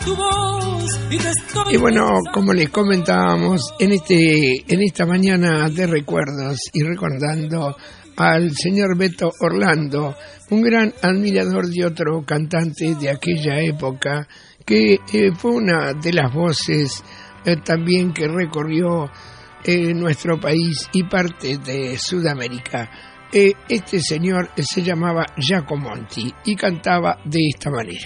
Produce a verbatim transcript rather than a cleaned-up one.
tu voz y te estoy... Y bueno, como les comentábamos, en este en esta mañana de recuerdos y recordando al señor Beto Orlando, un gran admirador de otro cantante de aquella época, que eh, fue una de las voces eh, también que recorrió eh, nuestro país y parte de Sudamérica. Eh, este señor se llamaba Giacomonti y cantaba de esta manera.